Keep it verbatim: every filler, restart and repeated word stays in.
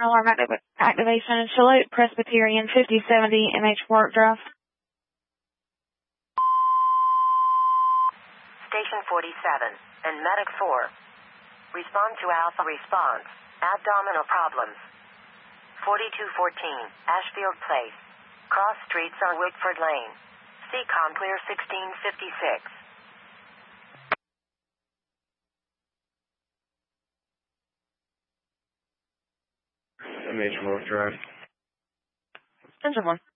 alarm activ- activation. Salute Presbyterian fifty seventy M H Park Drive. Station forty-seven and Medic four. Respond to Alpha response. Abdominal problems. forty-two fourteen Ashfield Place. Cross streets are Wickford Lane. Seacom clear sixteen fifty-six. M H Park Drive. Sensor one.